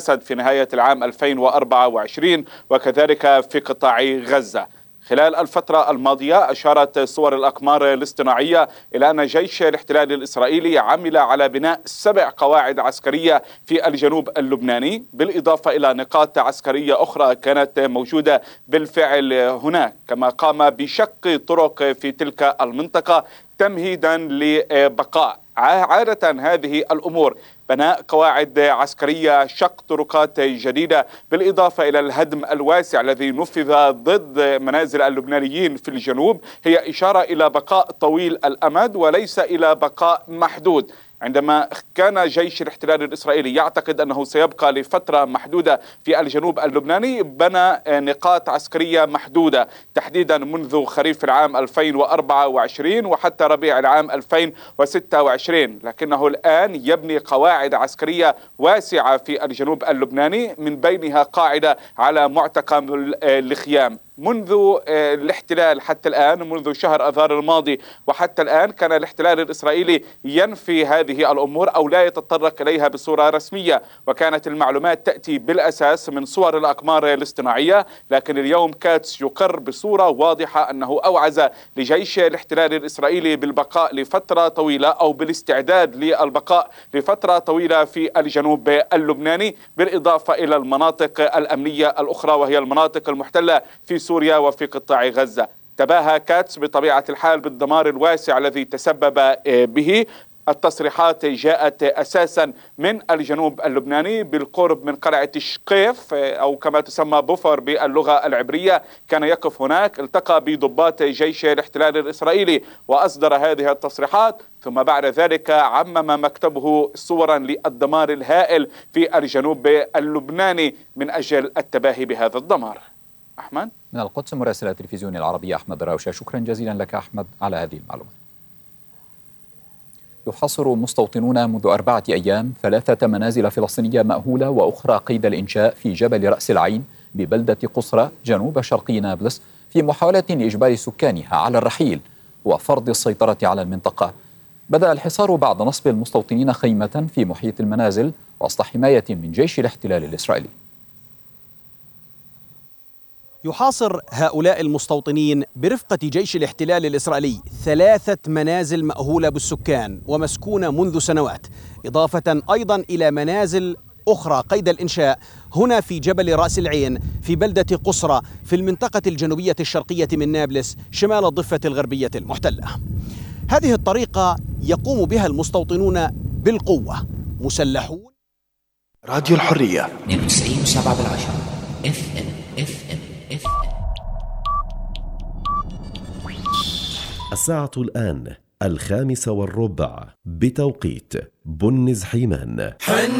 الأسد في نهاية العام 2024 وكذلك في قطاع غزة. خلال الفترة الماضية أشارت صور الأقمار الاصطناعية إلى أن جيش الاحتلال الإسرائيلي عمل على بناء 7 قواعد عسكرية في الجنوب اللبناني، بالإضافة إلى نقاط عسكرية أخرى كانت موجودة بالفعل هناك، كما قام بشق طرق في تلك المنطقة تمهيدا لبقاء. عادة هذه الأمور بناء قواعد عسكرية، شق طرقات جديدة، بالإضافة إلى الهدم الواسع الذي نفذ ضد منازل اللبنانيين في الجنوب، هي إشارة إلى بقاء طويل الأمد وليس إلى بقاء محدود. عندما كان جيش الاحتلال الإسرائيلي يعتقد أنه سيبقى لفترة محدودة في الجنوب اللبناني، بنى نقاط عسكرية محدودة تحديدا منذ خريف العام 2024 وحتى ربيع العام 2026، لكنه الآن يبني قواعد عسكرية واسعة في الجنوب اللبناني، من بينها قاعدة على معتقل الخيام. منذ الاحتلال حتى الآن، منذ شهر أذار الماضي وحتى الآن، كان الاحتلال الإسرائيلي ينفي هذه الأمور أو لا يتطرق إليها بصورة رسمية، وكانت المعلومات تأتي بالأساس من صور الأقمار الاصطناعية. لكن اليوم كاتس يقر بصورة واضحة أنه أوعز لجيش الاحتلال الإسرائيلي بالبقاء لفترة طويلة أو بالاستعداد للبقاء لفترة طويلة في الجنوب اللبناني، بالإضافة إلى المناطق الأمنية الأخرى وهي المناطق المحتلة في سوريا وفي قطاع غزة. تباهى كاتس بطبيعة الحال بالدمار الواسع الذي تسبب به. التصريحات جاءت أساسا من الجنوب اللبناني بالقرب من قلعة شقيف أو كما تسمى بوفر باللغة العبرية. كان يقف هناك، التقى بضباط جيش الاحتلال الإسرائيلي وأصدر هذه التصريحات، ثم بعد ذلك عمم مكتبه صورا للدمار الهائل في الجنوب اللبناني من أجل التباهي بهذا الدمار. أحمد من القدس، مراسل التلفزيون العربي أحمد راوشة. شكرا جزيلا لك أحمد على هذه المعلومات. يحاصر مستوطنون منذ 4 أيام 3 منازل فلسطينية مأهولة وأخرى قيد الإنشاء في جبل رأس العين ببلدة قصرى جنوب شرقي نابلس، في محاولة لإجبار سكانها على الرحيل وفرض السيطرة على المنطقة. بدأ الحصار بعد نصب المستوطنين خيمة في محيط المنازل وسط حماية من جيش الاحتلال الإسرائيلي. يحاصر هؤلاء المستوطنين برفقة جيش الاحتلال الإسرائيلي 3 منازل مأهولة بالسكان ومسكونة منذ سنوات، إضافة أيضا إلى منازل أخرى قيد الإنشاء هنا في جبل رأس العين في بلدة قصرى في المنطقة الجنوبية الشرقية من نابلس شمال الضفة الغربية المحتلة. هذه الطريقة يقوم بها المستوطنون بالقوة، مسلحون. راديو الحرية 92.7 FM. الساعة الآن 5:15 بتوقيت بنز حيمان.